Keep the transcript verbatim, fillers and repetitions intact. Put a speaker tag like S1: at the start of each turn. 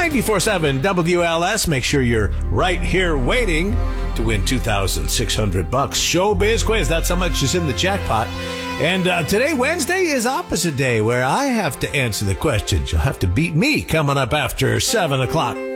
S1: ninety-four point seven W L S. Make sure you're right here waiting to win two thousand six hundred bucks. Showbiz quiz. That's how much is in the jackpot. And uh, today, Wednesday, is opposite day where I have to answer the questions. You'll have to beat me coming up after seven o'clock.